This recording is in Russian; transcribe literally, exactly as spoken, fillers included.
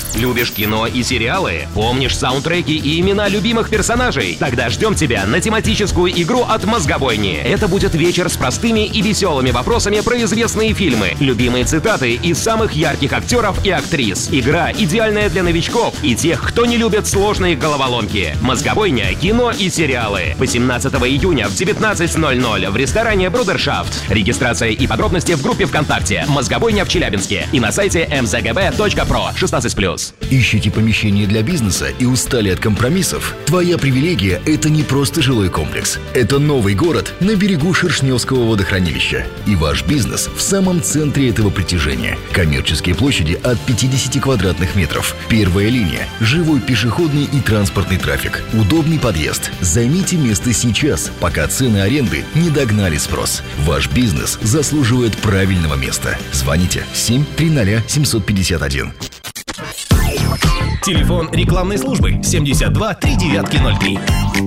Любишь кино и сериалы? Помнишь саундтреки и имена любимых персонажей? Тогда ждем тебя на тематическую игру от Мозгобойни. Это будет вечер с простыми и веселыми вопросами про известные фильмы, любимые цитаты из самых ярких актеров и актрис. Игра идеальная для новичков и тех, кто не любит сложные головоломки. Мозгобойня, кино и сериалы. восемнадцатого июня в девятнадцать ноль ноль в ресторане Брудершафт. Регистрация и подробности в группе ВКонтакте «Мозгобойня в Челябинске» и на сайте эм зэ гэ бэ точка про шестнадцать плюс. Ищете помещение для бизнеса и устали от компромиссов? Твоя привилегия – это не просто жилой комплекс. Это новый город на берегу Шершневского водохранилища. И ваш бизнес в самом центре этого притяжения. Коммерческие площади от пятидесяти квадратных метров. Первая линия. Живой пешеходный и транспортный трафик. Удобный подъезд. Займите место сейчас, пока цены аренды не догнали спрос. Ваш бизнес заслуживает правильного места. Звоните семь триста семьсот пятьдесят один. Телефон рекламной службы семьдесят два три девятки ноль три.